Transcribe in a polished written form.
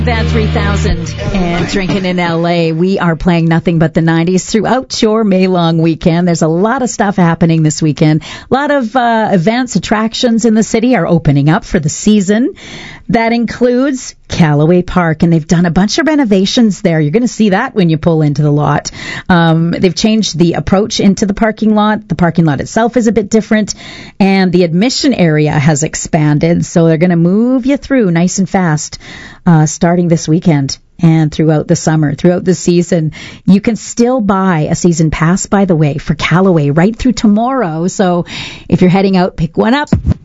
Van 3000 and Drinking in LA. We are playing nothing but the 90s throughout your May long weekend. There's a lot of stuff happening this weekend. A lot of events, attractions in the city are opening up for the season. That includes Callaway Park, and they've done a bunch of renovations there. You're going to see that when you pull into the lot. They've changed the approach into the parking lot. The parking lot itself is a bit different, and the admission area has expanded, so they're going to move you through nice and fast starting this weekend and throughout the summer, throughout the season. You can still buy a season pass, by the way, for Callaway right through tomorrow. So if you're heading out, pick one up.